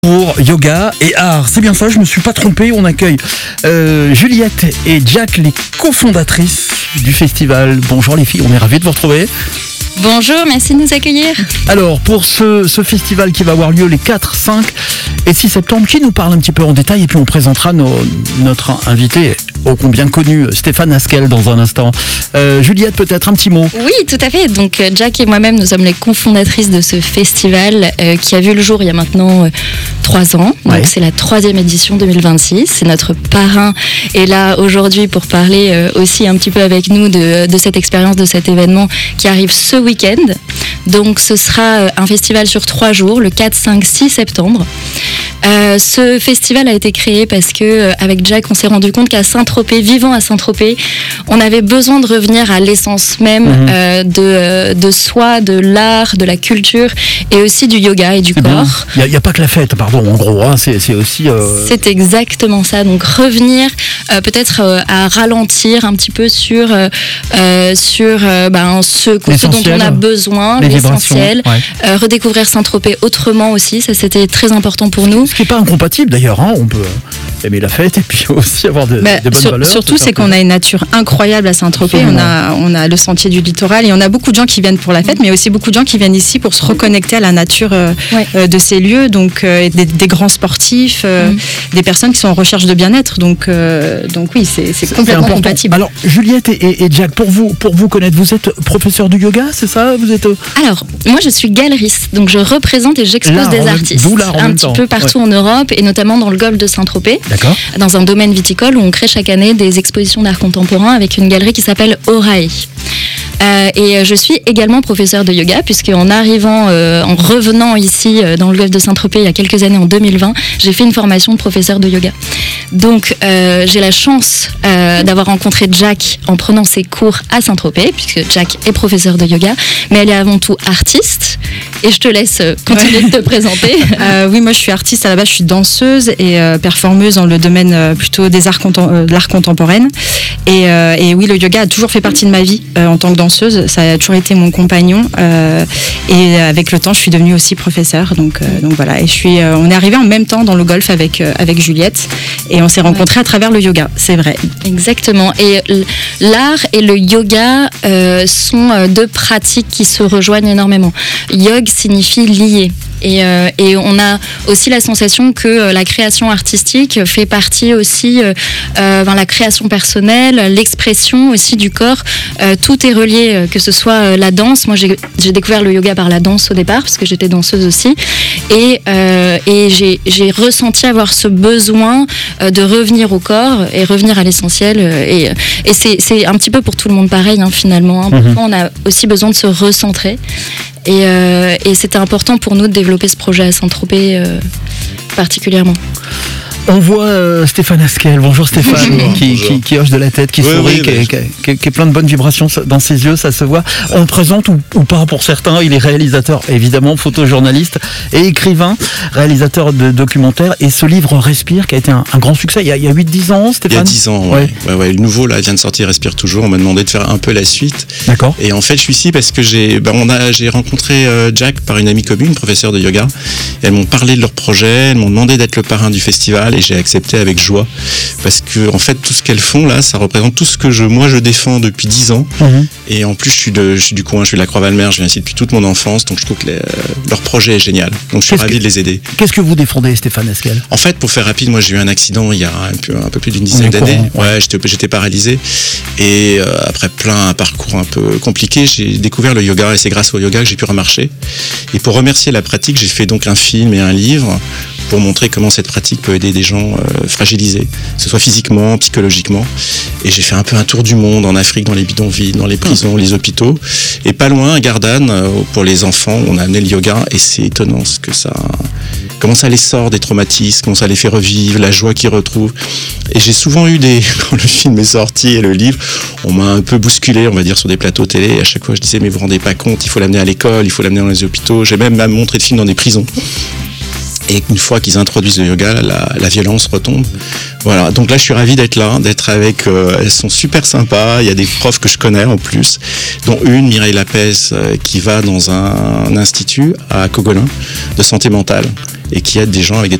Pour yoga et art, c'est bien ça, je me suis pas trompé. On accueille Juliette et Jack, les cofondatrices du festival. Bonjour les filles, on est ravis de vous retrouver. Bonjour, merci de nous accueillir. Alors pour ce festival qui va avoir lieu les 4, 5 et 6 septembre, qui nous parle un petit peu en détail et puis on présentera notre invité ô combien connu, Stéphane Askel, dans un instant. Juliette, peut-être un petit mot. Oui, tout à fait. Donc Jack et moi-même, nous sommes les cofondatrices de ce festival qui a vu le jour il y a maintenant 3 ans. Donc ouais. C'est la 3e édition 2026. C'est notre parrain est là aujourd'hui pour parler aussi un petit peu avec nous de cette expérience, de cet événement qui arrive ce week-end. Donc ce sera un festival sur 3 jours, le 4, 5, 6 septembre. Ce festival a été créé parce que avec Jack, on s'est rendu compte qu'à Saint-Tropez, vivant à Saint-Tropez, on avait besoin de revenir à l'essence même de soi, de l'art, de la culture et aussi du yoga et du corps. Il n'y a pas que la fête, pardon, en gros, hein, c'est aussi... C'est exactement ça, donc revenir peut-être à ralentir un petit peu sur ce dont on a besoin, l'essentiel, ouais. Redécouvrir Saint-Tropez autrement aussi, ça c'était très important pour nous. Ce qui n'est pas incompatible d'ailleurs, hein, on peut aimer la fête et puis aussi avoir des bonnes valeurs. Surtout, c'est qu'on a une nature incroyable à Saint-Tropez. On a le sentier du littoral et on a beaucoup de gens qui viennent pour la fête, mais aussi beaucoup de gens qui viennent ici pour se reconnecter à la nature de ces lieux, donc des grands sportifs, des personnes qui sont en recherche de bien-être. Donc oui, c'est complètement compatible. Alors Juliette et Jack, pour vous connaître, vous êtes professeur de yoga, c'est ça? Vous êtes Alors moi je suis galeriste, donc je représente et j'expose des artistes un petit peu partout en Europe et notamment dans le golfe de Saint-Tropez. D'accord. Dans un domaine viticole où on crée chaque année des expositions d'art contemporain avec une galerie qui s'appelle Orae. Et je suis également professeure de yoga puisque en revenant ici dans le golfe de Saint-Tropez il y a quelques années, en 2020, j'ai fait une formation de professeur de yoga. Donc j'ai la chance d'avoir rencontré Jack en prenant ses cours à Saint-Tropez, puisque Jack est professeur de yoga, mais elle est avant tout artiste. Et je te laisse continuer de te présenter. Oui, moi je suis artiste, à la base je suis danseuse et performeuse dans le domaine plutôt des arts de l'art contemporaine. Et oui, le yoga a toujours fait partie de ma vie en tant que danseuse, ça a toujours été mon compagnon. Et avec le temps, je suis devenue aussi professeure. Donc voilà, et on est arrivés en même temps dans le golf avec Juliette et on s'est rencontrés à travers le yoga, c'est vrai. Exactement. Et l'art et le yoga sont deux pratiques qui se rejoignent énormément. Yog signifie lier. Et on a aussi la sensation que la création artistique fait partie aussi la création personnelle, l'expression aussi du corps. Tout est relié, que ce soit la danse. Moi, j'ai découvert le yoga par la danse au départ, parce que j'étais danseuse aussi. Et j'ai ressenti avoir ce besoin de revenir au corps et revenir à l'essentiel. Et c'est un petit peu pour tout le monde pareil, hein, finalement. Hein. Parfois, on a aussi besoin de se recentrer. Et c'était important pour nous de développer ce projet à Saint-Tropez particulièrement. On voit Stéphane Askel, bonjour Stéphane, bonjour. Qui hoche de la tête, qui sourit, qui est plein de bonnes vibrations dans ses yeux, ça se voit. On le présente ou pas pour certains, il est réalisateur, évidemment, photojournaliste et écrivain, réalisateur de documentaires. Et ce livre Respire, qui a été un grand succès il y a 8-10 ans, Stéphane? Il y a 10 ans, ouais. Le nouveau là vient de sortir, Respire toujours. On m'a demandé de faire un peu la suite. D'accord. Et en fait, je suis ici parce que j'ai rencontré Jack par une amie commune, professeure de yoga. Et elles m'ont parlé de leur projet, elles m'ont demandé d'être le parrain du festival. Et j'ai accepté avec joie parce que en fait tout ce qu'elles font là, ça représente tout ce que je défends depuis 10 ans. Et en plus je suis du coin, je suis de la Croix-Valmer, je viens ici depuis toute mon enfance, donc je trouve que leur projet est génial, donc je suis ravi de les aider. Qu'est-ce que vous défendez, Stéphane Askel? En fait, pour faire rapide, moi j'ai eu un accident il y a un peu plus d'une dizaine d'années. J'étais paralysé et après un parcours un peu compliqué, j'ai découvert le yoga et c'est grâce au yoga que j'ai pu remarcher. Et pour remercier la pratique, j'ai fait donc un film et un livre pour montrer comment cette pratique peut aider des gens fragilisés, que ce soit physiquement, psychologiquement. Et j'ai fait un peu un tour du monde, en Afrique, dans les bidonvilles, dans les prisons, les hôpitaux. Et pas loin, à Gardanne, pour les enfants, on a amené le yoga et c'est étonnant comment ça les sort des traumatismes, comment ça les fait revivre, la joie qu'ils retrouvent. Et j'ai souvent eu quand le film est sorti et le livre, on m'a un peu bousculé, on va dire, sur des plateaux télé. Et à chaque fois, je disais, mais vous vous rendez pas compte, il faut l'amener à l'école, il faut l'amener dans les hôpitaux. J'ai même montré de films dans des prisons. Et une fois qu'ils introduisent le yoga, la violence retombe. Voilà, donc là je suis ravi d'être avec, elles sont super sympas, il y a des profs que je connais en plus, dont une, Mireille Lapez, qui va dans un institut à Cogolin de santé mentale. et qui aident des gens avec des